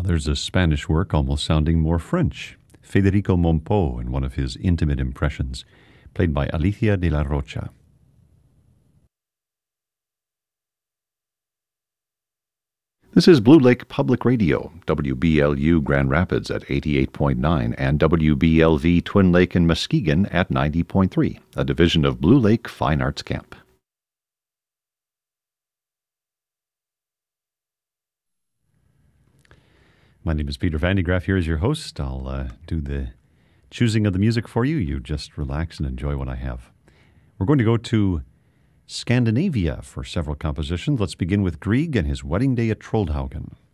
There's a Spanish work almost sounding more French. Federico Mompo in one of his intimate impressions, played by Alicia de la Rocha. This is Blue Lake Public Radio, WBLU Grand Rapids at 88.9 and WBLV Twin Lake and Muskegon at 90.3, a division of Blue Lake Fine Arts Camp. My name is Peter Vandegraff. Here is your host. I'll do the choosing of the music for you. You just relax and enjoy what I have. We're going to go to Scandinavia for several compositions. Let's begin with Grieg and his Wedding Day at Troldhaugen.